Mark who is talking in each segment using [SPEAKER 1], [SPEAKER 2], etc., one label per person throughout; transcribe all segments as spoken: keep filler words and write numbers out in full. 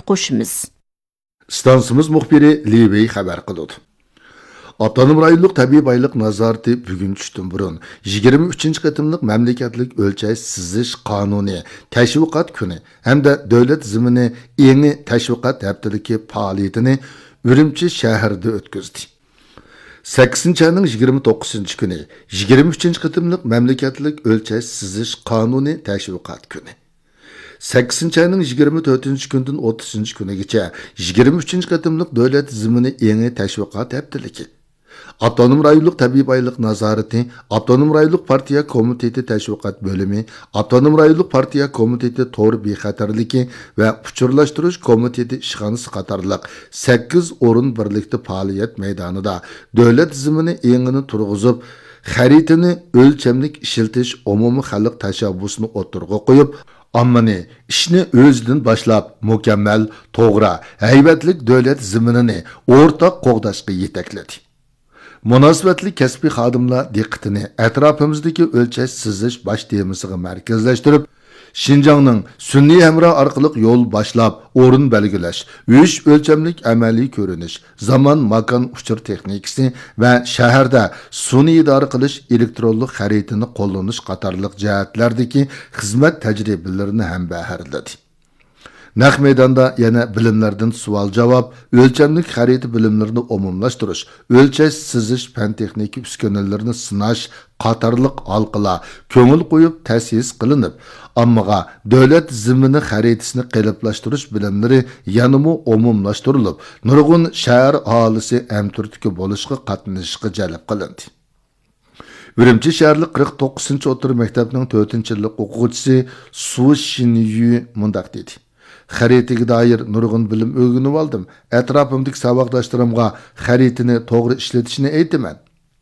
[SPEAKER 1] qo'shimiz.
[SPEAKER 2] Stansimiz muxbiri Libey xabar qildi. Avtonom rayonluq tabiiy boyliq nazorati bugun tushdan burun yigirma uchinchi qatimliq mamlakatlik o'lchash sizish qonuni tashviqot kuni hamda davlat zimini yangi tashviqot haftaligi faoliyatini Urumchi shahrida o'tkazdi. sakkizinchi ayning yigirma to'qqizinchi kuni yigirma uchinchi qatimliq mamlakatlik o'lchash sizish qonuni tashviqot kuni. sakkizinchi ayning yigirma to'rtinchi kundan o'ttizinchi kunigacha yigirma uchinchi qatimliq davlat zimini yangi tashviqot haftaligi. Avtonom rayonluq tabiiy boyliq nazorati, Avtonom rayonluq partiya komiteti tashviqot bo'limi, Avtonom rayonluq partiya komiteti to'g'ri bexatarligi va uchurlashtirish komiteti ishxonasi qatorliq sakkiz o'rin birlikda faoliyat maydonida davlat zimini yengini turg'izib, xaritani o'lchamlik ishiltish umumiy xalq tashabbusini o'tirg'a qo'yib, ammani ishni o'zidan boshlab mukammal, to'g'ri, haybatlik davlat ziminini o'rtaq qo'g'dashga yetakladi. Munosabatli kasbiy xodimlar diqqatini atrofimizdagi o'lchash sizish bosh temasiga markazlashtirib, Şinjanning sun'iy hamroh orqali yo'l boshlab, o'rin belgilash, uch o'lchamlik amaliy ko'rinish, zamon makon uchur texnikasi va shaharda sun'iy idora qilish elektronlik xaritini qo'llanish qatorliq jihatlardagi xizmat tajribalarini ham baharladi. Naq maydonda yana bilimlardan savol javob, o'lchamlik xarita bilimlarini umumlashtirish, o'lchash sizish fan texnika uskunalarini sinash qatorliq halqalar ko'ngil qo'yib ta'sis qilinib, ammoga davlat zimini xaritasini qalblashtirish bilimlari yanada umumlashtirilib, nurg'un shahar aholisi amturtiki bo'lishga qatnashishga jalb qilindi. Urumchi shaharlik qirq to'qqizinchi o'rta maktabning to'rtinchi yillik o'quvchisi Su Shinyu mundaq dedi. Xaritaga doir nurg'un bilim o'rganib oldim. Atrofimdagi saboqdoshlarimga xaritani to'g'ri ishlatishni aytaman.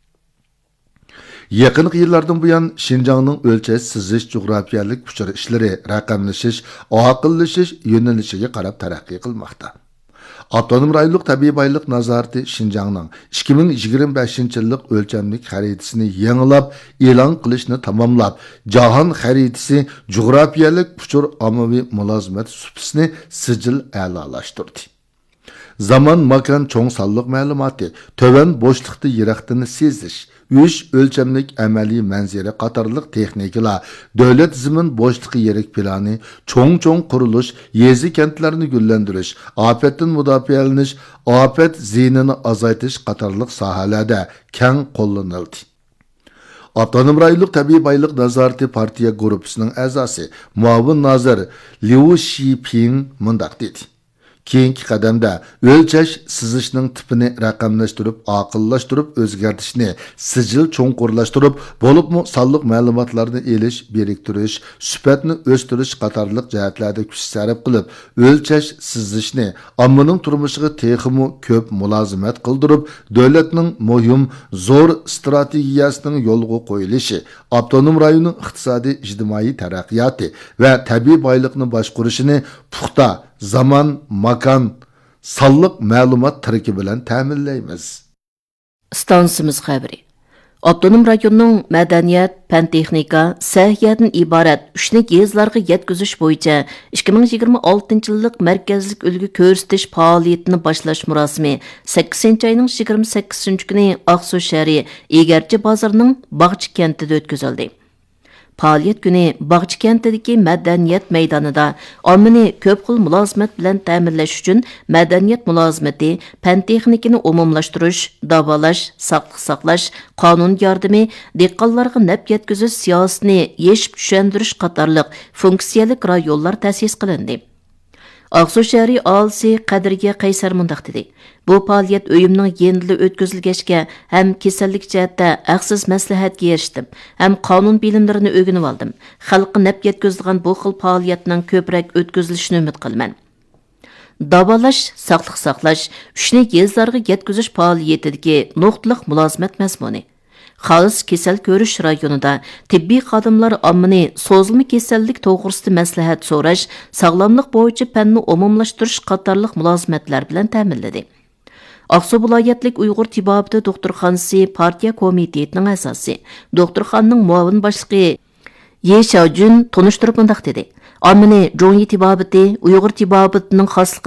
[SPEAKER 2] Yaqin yillardan buyon Şinjanning o'lchash sizish jo'grafiyalik uchur ishlari raqamlashish, oqillashish yo'nalishiga qarab taraqqiy qilmoqda. Avtonom rayonluq tabiiy boyliq nazorati Şinjanning ikki ming yigirma beshinchi yillik o'lchamlik xaritasini yangilab, e'lon qilishni tamomlab, jahon xaritasi jo'grafiyalik uchur ommaviy mulozimat supisini sijil a'lolashtirdi. Zaman makon cho'ng sonliq ma'lumoti, to'van bo'shliqda yiroqdini sezish, uch o'lchamlik amaliy manzara qatorliq texnikalar, davlat zimin bo'shliqi yirik plani, cho'ng-cho'ng qurilish, yezi kentlarni gullantirish, ofatdan mudofialanish, ofat zinini azaytish qatorliq sohalarda keng qo'llanildi. Avtonom rayonluq tabiiy boyliq nazorati partiya guruhining a'zosi, muavin nazir Liu Shiping mundaq dedi. Keyingi qadamda o'lchash sizishning tipini raqamlashtirib, aqllashtirib, o'zgartishni sijil cho'nqurlashtirib, bo'libmi sonliq ma'lumotlarni elish, biriktirish, sifatni o'stirish qatorliq jihatlarda kuch sarf qilib, o'lchash sizishni ommaning turmushiga texmi ko'p mulozimat qildirib, davlatning muhim zo'r strategiyasining yo'lga qo'yilishi, avtonom rayonning iqtisodiy ijtimoiy taraqqiyoti va tabiiy boyliqni boshqarishini puxta zaman, makon, sonliq ma'lumot tarkibi bilan ta'minlaymiz.
[SPEAKER 1] Stansimiz xabari. Avtonom rayonning madaniyat, fan texnika, sayyohatdan iborat uchlik yezlarga yetkazish bo'yicha ikki ming yigirma oltinchi yillik markazlik ulgu ko'rsatish faoliyatini boshlash murosimi sakkizinchi ayning yigirma sakkizinchi kuni Aqsu shahri Egarchi bozorining Bog'chi kentida o'tkazildi. Faoliyat kuni Bog'chi kentidagi madaniyat maydonida ommani ko'p xil mulozimat bilan ta'minlash uchun madaniyat mulozimati, fan texnikani umumlashtirish, davolash, saqliq saqlash, qonun yordami, dehqonlarga naf yetkazish siyosatini yeshib tushundirish qatorliq funksiyalik rayonlar ta'sis qilindi. Aqsu shahri aholisi qadriga qaysar mundaq dedi. Bu faoliyat o'yimning yendili o'tkazilgachga ham kasallik jihatda haqsiz maslahatga erishdim, ham qonun bilimlarini o'rganib oldim. Xalqqa naf yetkazadigan bu xil faoliyatning ko'proq o'tkazilishini umid qilaman. Davolash, saqliq saqlash, uchni yezlarga yetkazish faoliyatidagi nuqtaliq mulozimat mazmuni. Xalis kesal ko'rish rayonida tibbiy xodimlar ommani so'zilma kasallik to'g'risida maslahat so'rash, sog'lomlik bo'yicha fanni umumlashtirish qatorliq mulozimatlar bilan ta'minladi. Aqsu viloyatlik Uyg'ur tibobati doktorxonasi partiya komitetining a'zosi, doktorxonaning muavin boshlig'i Ye Shaojun tunishtirib mundaq dedi. Ommani Zhongyi tibobati Uyg'ur tibobatining xosligi